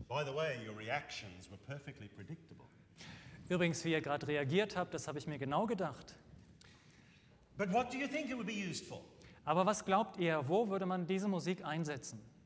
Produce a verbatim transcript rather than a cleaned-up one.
By the way, your reactions were perfectly predictable. Übrigens, wie ihr gerade reagiert habt, das habe ich mir genau gedacht. But what do you think it would be used for? Aber was glaubt ihr, wo würde man diese Musik einsetzen?